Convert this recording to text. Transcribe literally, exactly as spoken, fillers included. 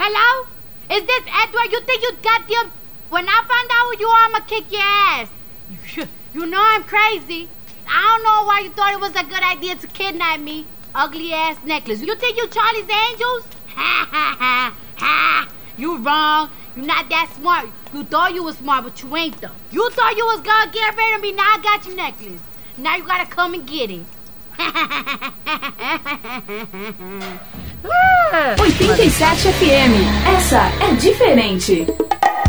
Hello? Is this Edward? You think you got the... When I find out who you are, I'ma kick your ass. You, you know I'm crazy. I don't know why you thought it was a good idea to kidnap me. Ugly ass necklace. You think you Charlie's Angels? Ha ha ha ha. You wrong. You not that smart. You thought you was smart, but you ain't though. You thought you was gonna get rid of me. Now I got your necklace. Now you gotta come and get it. oitenta e sete F M. Essa é diferente.